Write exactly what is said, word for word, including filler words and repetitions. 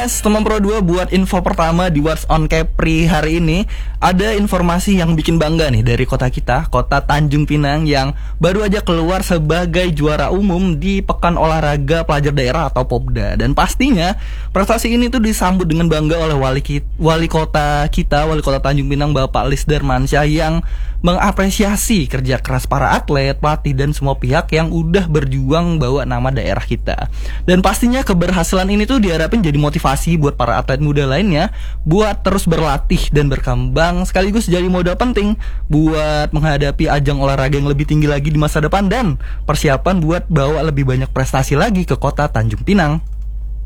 Yes, teman Pro dua, buat info pertama di What's on Kepri hari ini, ada informasi yang bikin bangga nih dari kota kita, kota Tanjung Pinang, yang baru aja keluar sebagai juara umum di Pekan Olahraga Pelajar Daerah atau Popda. Dan pastinya prestasi ini tuh disambut dengan bangga oleh wali, ki- wali kota kita, wali kota Tanjung Pinang, Bapak Lis Darmansyah, yang mengapresiasi kerja keras para atlet, pelatih, dan semua pihak yang udah berjuang bawa nama daerah kita. Dan pastinya keberhasilan ini tuh diharapin jadi motivasi buat para atlet muda lainnya buat terus berlatih dan berkembang, sekaligus jadi modal penting buat menghadapi ajang olahraga yang lebih tinggi lagi di masa depan dan persiapan buat bawa lebih banyak prestasi lagi ke kota Tanjung Pinang.